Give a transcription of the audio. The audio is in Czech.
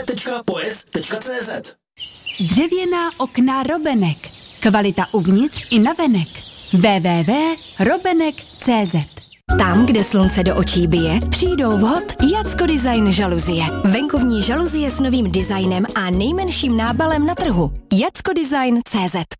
www.poes.cz. Dřevěná okna Robenek. Kvalita uvnitř i navenek. www.robenek.cz. Tam, kde slunce do očí bije, přijdou vhod Jacko Design žaluzie. Venkovní žaluzie s novým designem a nejmenším nábalem na trhu. Jackodesign.cz.